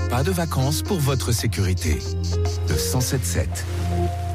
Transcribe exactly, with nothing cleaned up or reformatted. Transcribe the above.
Pas de vacances pour votre sécurité. Le cent sept sept.